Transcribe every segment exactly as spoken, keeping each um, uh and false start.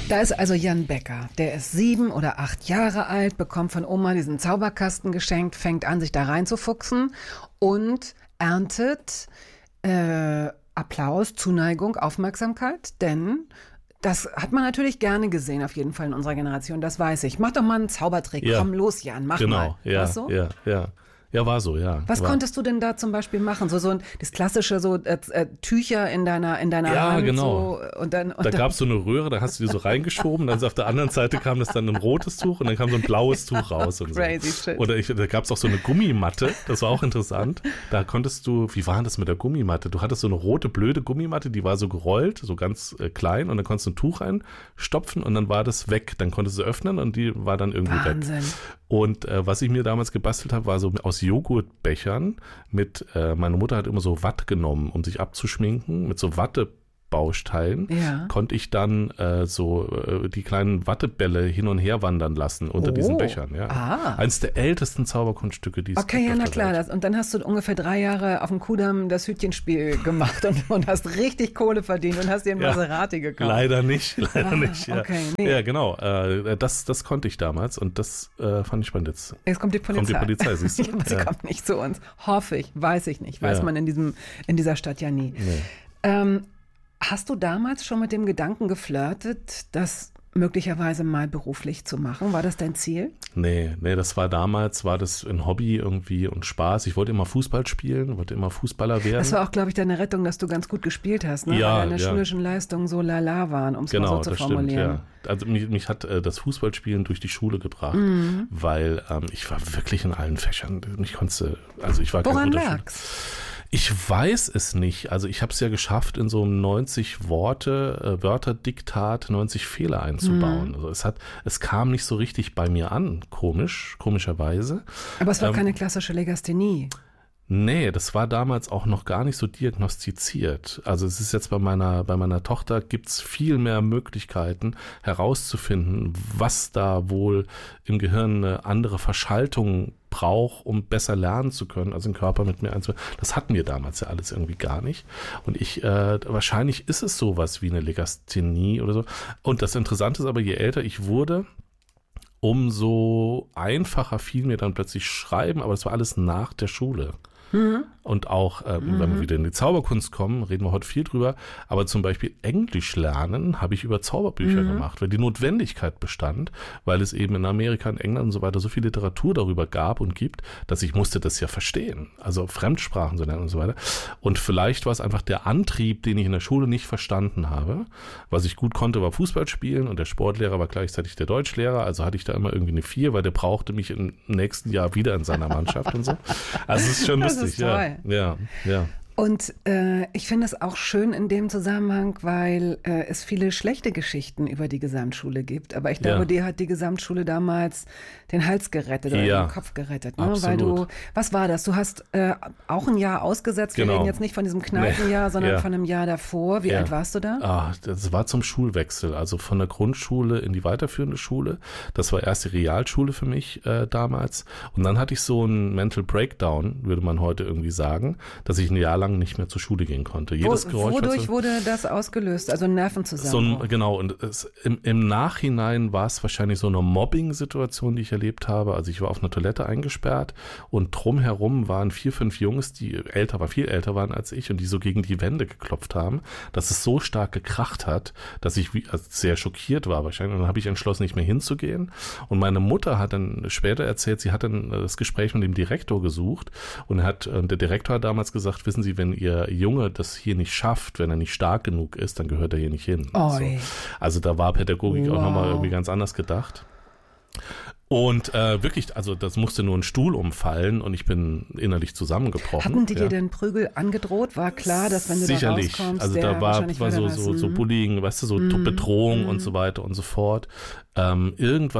Da ist also Jan Becker, der ist sieben oder acht Jahre alt, bekommt von Oma diesen Zauberkasten geschenkt, fängt an, sich da reinzufuchsen und erntet äh, Applaus, Zuneigung, Aufmerksamkeit, denn das hat man natürlich gerne gesehen, auf jeden Fall in unserer Generation, das weiß ich. Mach doch mal einen Zaubertrick, ja. komm los, Jan, mach genau. mal. Ja, War's so? ja, ja. Ja, war so, ja. Was war. konntest du denn da zum Beispiel machen? So, so ein, das klassische, so äh, äh, Tücher in deiner, in deiner ja, Hand. Genau. So, und dann, und da dann gab es so eine Röhre, da hast du die so reingeschoben, dann auf der anderen Seite kam das dann ein rotes Tuch und dann kam so ein blaues Tuch raus. Und so. Crazy shit. Oder ich, da gab es auch so eine Gummimatte, das war auch interessant. Da konntest du, wie war das mit der Gummimatte? Du hattest so eine rote, blöde Gummimatte, die war so gerollt, so ganz äh, klein und dann konntest du ein Tuch reinstopfen und dann war das weg. Dann konntest du öffnen und die war dann irgendwie Wahnsinn. weg. Und äh, was ich mir damals gebastelt habe, war so aus Joghurtbechern mit, äh, meine Mutter hat immer so Watt genommen, um sich abzuschminken, mit so Wattebausteilen, Ja. konnte ich dann äh, so äh, die kleinen Wattebälle hin und her wandern lassen unter Oh. diesen Bechern. Ja. Ah. Eines der ältesten Zauberkunststücke, die es Okay, gibt ja, auf na der klar. Welt. Das, und dann hast du ungefähr drei Jahre auf dem Kudamm das Hütchenspiel gemacht und, und hast richtig Kohle verdient und hast dir einen Ja. Maserati gekauft. Leider nicht, leider Ah, nicht. Ja, okay, nee. ja genau. Äh, das, das konnte ich damals und das äh, fand ich spannend. Jetzt Jetzt kommt die Polizei. kommt die Polizei, siehst du? Ja, aber sie Ja. kommt nicht zu uns. Hoffe ich, weiß ich nicht. Weiß Ja. man in, diesem, in dieser Stadt ja nie. Nee. Ähm, hast du damals schon mit dem Gedanken geflirtet, das möglicherweise mal beruflich zu machen? War das dein Ziel? Nee, nee, das war damals, war das ein Hobby irgendwie und Spaß. Ich wollte immer Fußball spielen, wollte immer Fußballer werden. Das war auch, glaube ich, deine Rettung, dass du ganz gut gespielt hast, ne? Ja, Weil deine ja. schulischen Leistungen so lala waren, um es Genau, mal so zu das formulieren. stimmt, ja. Also mich, mich hat äh, das Fußballspielen durch die Schule gebracht, Mhm. weil ähm, ich war wirklich in allen Fächern. Ich konnte, also ich war kein Woran guter Schüler. lag's? Ich weiß es nicht. Also ich habe es ja geschafft, in so einem neunzig Worte, äh, Wörterdiktat neunzig Fehler einzubauen. Mhm. Also es hat, es kam nicht so richtig bei mir an, komisch, komischerweise. Aber es war Ähm, keine klassische Legasthenie. Nee, das war damals auch noch gar nicht so diagnostiziert. Also es ist jetzt bei meiner, bei meiner Tochter gibt's viel mehr Möglichkeiten herauszufinden, was da wohl im Gehirn eine andere Verschaltung braucht, um besser lernen zu können, also den Körper mit mir einzubauen. Das hatten wir damals ja alles irgendwie gar nicht. Und ich, äh, wahrscheinlich ist es sowas wie eine Legasthenie oder so. Und das Interessante ist aber, je älter ich wurde, umso einfacher fiel mir dann plötzlich Schreiben, aber das war alles nach der Schule. Mhm. Und auch, ähm, Mhm. wenn wir wieder in die Zauberkunst kommen, reden wir heute viel drüber, aber zum Beispiel Englisch lernen habe ich über Zauberbücher Mhm. gemacht, weil die Notwendigkeit bestand, weil es eben in Amerika, in England und so weiter so viel Literatur darüber gab und gibt, dass ich musste das ja verstehen, also Fremdsprachen zu lernen und so weiter. Und vielleicht war es einfach der Antrieb, den ich in der Schule nicht verstanden habe. Was ich gut konnte, war Fußball spielen und der Sportlehrer war gleichzeitig der Deutschlehrer, also hatte ich da immer irgendwie eine vier, weil der brauchte mich im nächsten Jahr wieder in seiner Mannschaft und so. Also es ist schon Das lustig, ist toll. ja. Ja, ja. Und äh, ich finde es auch schön in dem Zusammenhang, weil äh, es viele schlechte Geschichten über die Gesamtschule gibt. Aber ich glaube, Ja. dir hat die Gesamtschule damals den Hals gerettet oder Ja. den Kopf gerettet. Ne? Absolut. Weil du, was war das? Du hast äh, auch ein Jahr ausgesetzt. Wir Genau. reden jetzt nicht von diesem Kneipenjahr, sondern Ja. von einem Jahr davor. Wie Ja. alt warst du da? Ah, das war zum Schulwechsel, also von der Grundschule in die weiterführende Schule. Das war erst die Realschule für mich äh, damals. Und dann hatte ich so einen Mental Breakdown, würde man heute irgendwie sagen, dass ich ein Jahr lang nicht mehr zur Schule gehen konnte. Jedes Wo, Geräusch, was wodurch so, wurde das ausgelöst? Also ein so Nervenzusammenbruch? ein, genau, und es, im, im Nachhinein war es wahrscheinlich so eine Mobbing-Situation, die ich erlebt habe. Also ich war auf einer Toilette eingesperrt und drumherum waren vier, fünf Jungs, die älter, aber viel älter waren als ich und die so gegen die Wände geklopft haben, dass es so stark gekracht hat, dass ich wie, also sehr schockiert war wahrscheinlich. Und dann habe ich entschlossen, nicht mehr hinzugehen. Und meine Mutter hat dann später erzählt, sie hat dann das Gespräch mit dem Direktor gesucht und er hat, der Direktor hat damals gesagt, wissen Sie, wenn Ihr Junge das hier nicht schafft, wenn er nicht stark genug ist, dann gehört er hier nicht hin. So. Oi. Also da war Pädagogik Wow. auch nochmal irgendwie ganz anders gedacht. Und äh, wirklich, also das musste nur ein Stuhl umfallen und ich bin innerlich zusammengebrochen. Hatten die ja. dir denn Prügel angedroht? War klar, dass wenn du Sicherlich. da rauskommst, also der da war, wahrscheinlich war so, weiter so, weiß. so Mhm. Bullying, weißt du, so Mhm. Bedrohung Mhm. und so weiter und so fort. Ähm, irgendwas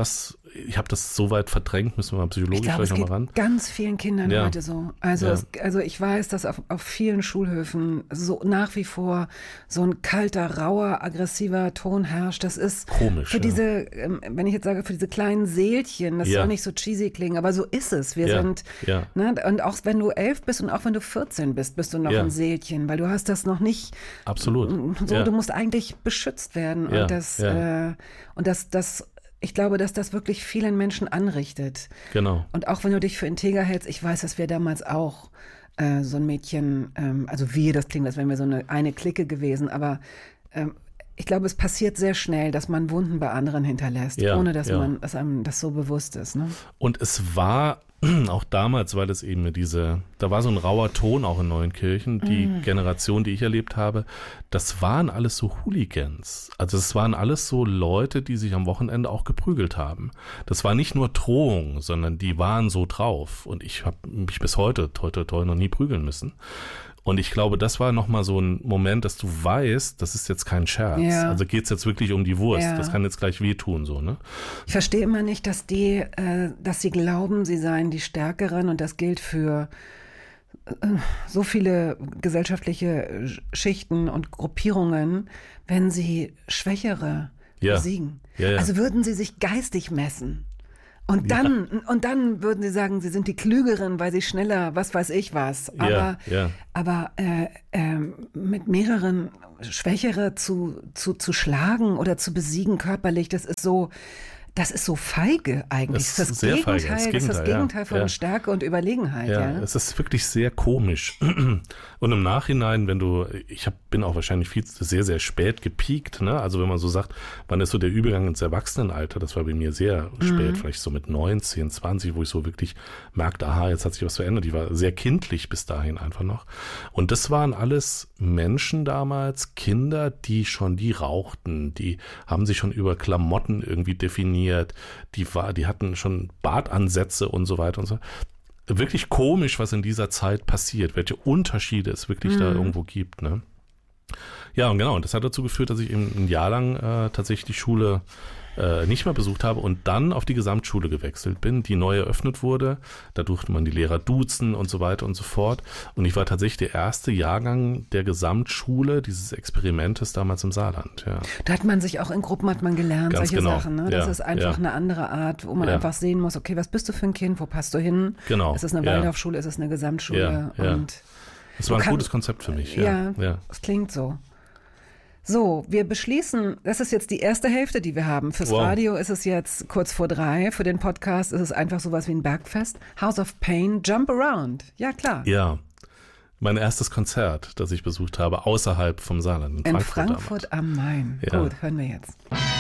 ich habe das so weit verdrängt, müssen wir mal psychologisch ich glaub, gleich nochmal ran. Es geht ganz vielen Kindern ja. heute so. Also, ja. es, also ich weiß, dass auf, auf vielen Schulhöfen so nach wie vor so ein kalter, rauer, aggressiver Ton herrscht. Das ist komisch. Für ja. diese, ähm, wenn ich jetzt sage, für diese kleinen Seelchen, das ja. soll nicht so cheesy klingen, aber so ist es. Wir ja. sind, ja. Ne, und auch wenn du elf bist und auch wenn du vierzehn bist, bist du noch ja. ein Seelchen, weil du hast das noch nicht. Absolut. So, ja. du musst eigentlich beschützt werden. Ja. Und das, ja. äh, und das, das Ich glaube, dass das wirklich vielen Menschen anrichtet. Genau. Und auch wenn du dich für integer hältst, ich weiß, dass wir damals auch äh, so ein Mädchen, ähm, also wir, das klingt, als wären wir so eine, eine Clique gewesen, aber ähm, ich glaube, es passiert sehr schnell, dass man Wunden bei anderen hinterlässt, ja, ohne dass ja. man, dass einem das so bewusst ist. Ne? Und es war auch damals, weil es eben diese, da war so ein rauer Ton auch in Neuenkirchen, die mm. Generation, die ich erlebt habe, das waren alles so Hooligans. Also es waren alles so Leute, die sich am Wochenende auch geprügelt haben. Das war nicht nur Drohung, sondern die waren so drauf. Und ich habe mich bis heute, toi, toi, toi, noch nie prügeln müssen. Und ich glaube, das war nochmal so ein Moment, dass du weißt, das ist jetzt kein Scherz. Ja. Also geht es jetzt wirklich um die Wurst. Ja. Das kann jetzt gleich wehtun, so, ne? Ich verstehe immer nicht, dass die, äh, dass sie glauben, sie seien die Stärkeren, und das gilt für äh, so viele gesellschaftliche Schichten und Gruppierungen, wenn sie Schwächere ja. besiegen. Ja, ja. Also würden sie sich geistig messen. Und dann, ja. und dann würden sie sagen, sie sind die Klügeren, weil sie schneller, was weiß ich was. Aber, ja, ja. aber äh, äh, mit mehreren Schwächere zu, zu, zu schlagen oder zu besiegen körperlich, das ist so, das ist so feige eigentlich. Das Das ist ist das sehr Gegenteil, feige, das das ist das Gegenteil, Gegenteil ja. von Ja. Stärke und Überlegenheit. Ja, Ja, es ist wirklich sehr komisch. Und im Nachhinein, wenn du, ich hab, bin auch wahrscheinlich viel sehr, sehr spät gepiekt, ne? Also wenn man so sagt, wann ist so der Übergang ins Erwachsenenalter, das war bei mir sehr spät, mhm. vielleicht so mit neunzehn, zwanzig, wo ich so wirklich merkte, aha, jetzt hat sich was verändert. Ich war sehr kindlich bis dahin einfach noch. Und das waren alles Menschen damals, Kinder, die schon, die rauchten, die haben sich schon über Klamotten irgendwie definiert, die war, die hatten schon Bartansätze und so weiter und so. Wirklich komisch, was in dieser Zeit passiert, welche Unterschiede es wirklich mhm. da irgendwo gibt, ne? Ja, und genau, und das hat dazu geführt, dass ich eben ein Jahr lang äh, tatsächlich die Schule äh, nicht mehr besucht habe und dann auf die Gesamtschule gewechselt bin, die neu eröffnet wurde. Da durfte man die Lehrer duzen und so weiter und so fort. Und ich war tatsächlich der erste Jahrgang der Gesamtschule dieses Experimentes damals im Saarland. Ja. Da hat man sich auch in Gruppen hat man gelernt, Ganz solche genau. Sachen. Ne? Das ja, ist einfach ja. eine andere Art, wo man ja. einfach sehen muss, okay, was bist du für ein Kind, wo passt du hin? Genau. Ist es eine ja. Waldorfschule, ist es eine Gesamtschule? Ja, ja. Und das war ein kann, gutes Konzept für mich. Ja, ja, ja. das klingt so. So, wir beschließen, das ist jetzt die erste Hälfte, die wir haben. Fürs wow. Radio ist es jetzt kurz vor drei, für den Podcast ist es einfach sowas wie ein Bergfest. House of Pain, Jump Around. Ja, klar. Ja, mein erstes Konzert, das ich besucht habe, außerhalb vom Saarland. In, in Frankfurt, Frankfurt am Main. Ja. Gut, hören wir jetzt.